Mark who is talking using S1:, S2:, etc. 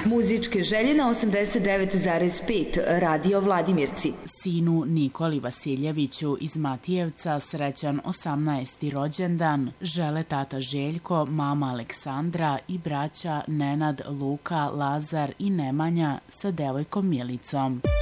S1: Muzičke želje na 89,5 Radio Vladimirci.
S2: Sinu Nikoli Vasiljeviću iz Matijevca srećan 18. rođendan žele tata Željko, mama Aleksandra i braća Nenad, Luka, Lazar i Nemanja sa devojkom Milicom.